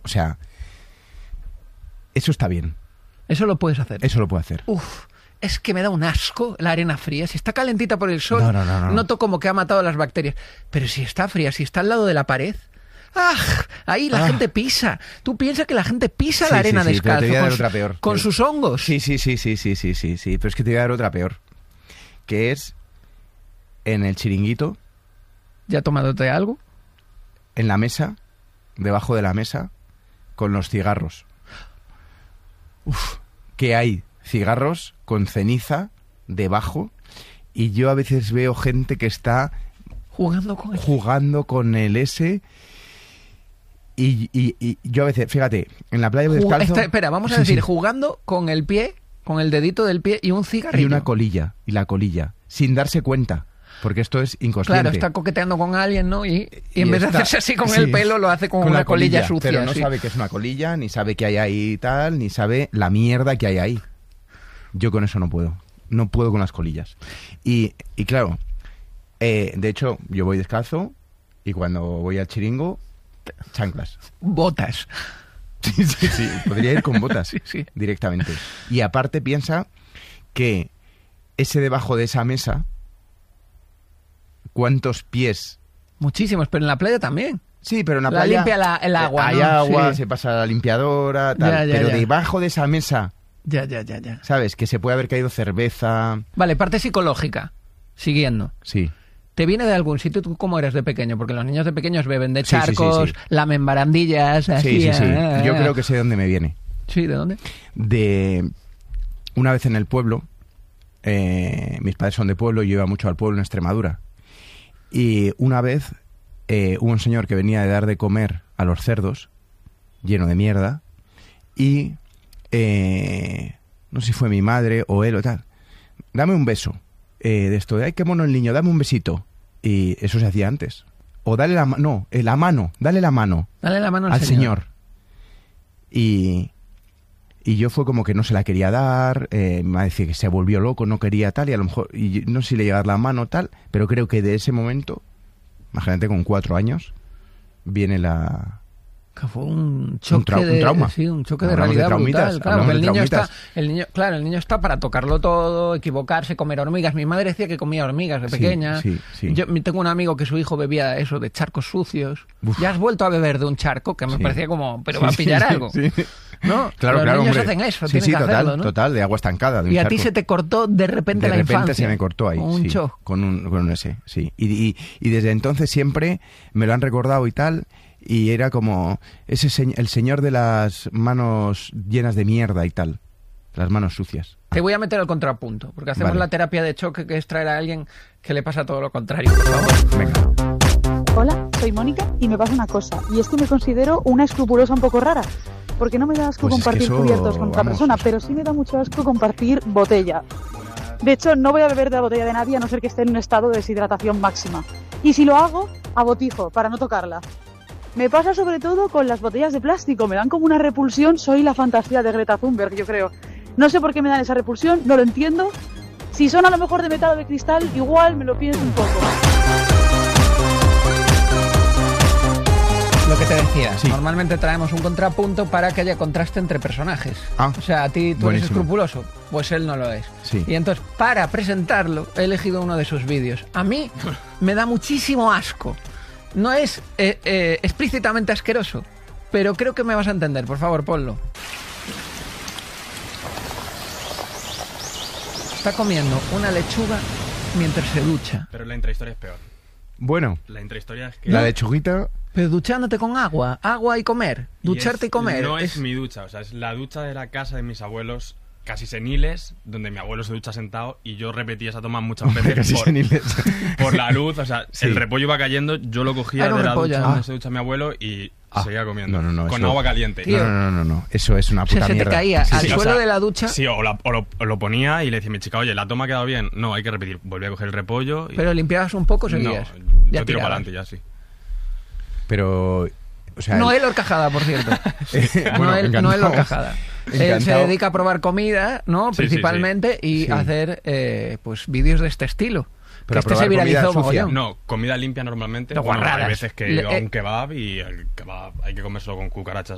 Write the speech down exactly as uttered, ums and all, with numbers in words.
sea, eso está bien. Eso lo puedes hacer. Eso lo puedo hacer. Uf, es que me da un asco la arena fría. Si está calentita por el sol, no, no, no, no. noto como que ha matado las bacterias. Pero si está fría, si está al lado de la pared... ¡Ah! Ahí la ah. gente pisa. Tú piensas que la gente pisa sí, la arena sí, sí, descalzo. Te voy a dar con, otra peor. Con sus hongos. Sí, sí, sí, sí, sí, sí, sí, sí. Pero es que te voy a dar otra peor. Que es en el chiringuito. ¿Ya tomándote algo? En la mesa, debajo de la mesa, con los cigarros. Uf, que hay cigarros con ceniza debajo y yo a veces veo gente que está jugando con el, jugando con el S y, y, y yo a veces, fíjate, en la playa de descalzo... Esta, espera, vamos a sí, decir, sí. jugando con el pie, con el dedito del pie y un cigarrillo. Y una colilla, y la colilla, sin darse cuenta. Porque esto es inconsciente. Claro, está coqueteando con alguien, ¿no? Y, y en y vez está, de hacerse así con sí, el pelo, lo hace con, con una colilla, colilla sucia. Pero no sí. sabe que es una colilla, ni sabe que hay ahí tal, ni sabe la mierda que hay ahí. Yo con eso no puedo. No puedo con las colillas. Y, y claro, eh, de hecho, yo voy descalzo y cuando voy al chiringo, chanclas. Botas. Sí, sí, sí. Podría ir con botas sí, sí. directamente. Y aparte piensa que ese debajo de esa mesa... ¿Cuántos pies? Muchísimos, pero en la playa también. Sí, pero en la, la playa... limpia la, el agua, Hay ¿no? agua, sí. se pasa la limpiadora, tal. Ya, ya, pero ya. debajo de esa mesa... Ya, ya, ya, ya. ¿Sabes? Que se puede haber caído cerveza... Vale, parte psicológica. Siguiendo. Sí. ¿Te viene de algún sitio? ¿Tú cómo eres de pequeño? Porque los niños de pequeños beben de charcos, sí, sí, sí, sí. lamen barandillas... Así, Sí, sí, sí. ah, Yo ah. creo que sé de dónde me viene. ¿Sí? ¿De dónde? De... Una vez en el pueblo... Eh, mis padres son de pueblo y yo iba mucho al pueblo en Extremadura. Y una vez eh, hubo un señor que venía de dar de comer a los cerdos, lleno de mierda, y eh, no sé si fue mi madre o él o tal, dame un beso, eh, de esto de, ay, qué mono el niño, dame un besito. Y eso se hacía antes. O dale la mano, no, eh, la mano, dale la mano, dale la mano al, al señor. señor. Y... Y yo fue como que no se la quería dar, eh, me decía que se volvió loco, no quería tal, y a lo mejor, y no sé si le iba a dar la mano tal, pero creo que de ese momento, imagínate con cuatro años, viene la... Que fue un choque un, tra de... un trauma. Sí, un choque de Hablamos realidad de brutal. Claro, de el niño traumitas. está, el niño, claro, el niño está para tocarlo todo, equivocarse, comer hormigas. Mi madre decía que comía hormigas de pequeña. Sí, sí, sí. Yo tengo un amigo que su hijo bebía eso de charcos sucios. Uf. Ya has vuelto a beber de un charco, que me sí. parecía como, pero sí, va a pillar sí, algo. Sí, sí. ¿No? Claro, Los claro, niños hombre. hacen eso, sí, tienen sí, que total, hacerlo, ¿no? total, de agua estancada. De un y a charco. ti se te cortó de repente de la repente infancia. se me cortó ahí, un sí, cho. con un, con un ese, sí. Y, y, y desde entonces siempre me lo han recordado y tal, y era como ese se el señor de las manos llenas de mierda y tal, las manos sucias. Te voy a meter al contrapunto, porque hacemos Vale. la terapia de choque, que es traer a alguien que le pasa todo lo contrario. Por favor. Venga. Hola, soy Mónica y me pasa una cosa, y es que me considero una escrupulosa un poco rara, porque no me da asco Pues es que compartir eso, cubiertos con otra vamos, persona, o sea... pero sí me da mucho asco compartir botella. De hecho, no voy a beber de la botella de nadie a no ser que esté en un estado de deshidratación máxima. Y si lo hago, abotizo, para no tocarla. Me pasa sobre todo con las botellas de plástico, me dan como una repulsión, soy la fantasía de Greta Thunberg, yo creo. No sé por qué me dan esa repulsión, no lo entiendo. Si son a lo mejor de metal o de cristal, igual me lo pienso un poco. Lo que te decía, Sí. normalmente traemos un contrapunto para que haya contraste entre personajes. Ah, o sea, a ti tú buenísimo. eres escrupuloso, pues él no lo es. Sí. Y entonces, para presentarlo, he elegido uno de sus vídeos. A mí me da muchísimo asco. No es eh, eh, explícitamente asqueroso, pero creo que me vas a entender. Por favor, ponlo. Está comiendo una lechuga mientras se ducha. Pero la intrahistoria es peor. Bueno, La intrahistoria es que... la lechuguita... Pero duchándote con agua, agua y comer, ducharte y, es- comer. No es, es- mi ducha, o sea, es la ducha de la casa de mis abuelos, casi seniles, donde mi abuelo se ducha sentado y yo repetí esa toma muchas veces Casi por, seniles. por la luz, o sea, Sí. el repollo iba cayendo, yo lo cogía Era un de la repollo, ducha ah. donde se ducha mi abuelo y Ah. seguía comiendo. No, no, no, con eso- agua caliente. Tío. No, no, no, no, no, eso es una O sea, puta se te mierda. caía Sí, al sí. o suelo sea, de la ducha. Sí, o, la- o lo, o lo ponía y le decía a mi chica, oye, la toma ha quedado bien. No, hay que repetir. Volví a coger el repollo. Y... Pero limpiabas un poco, no, seguías. yo Ya tiro tirabas. para adelante ya, sí. Pero... O sea, Noel Horcajada, por cierto. Bueno, Noel, encantado. Noel Horcajada. Él se Encantado. dedica a probar comida, ¿no? Sí, sí, Principalmente, y Sí. hacer eh, pues vídeos de este estilo. Pero que este se probar comida viralizó sucia. mogollón. No, comida limpia normalmente. No, Bueno, guarradas. hay veces que Le- he ido a eh, un kebab y el kebab hay que comérselo con cucarachas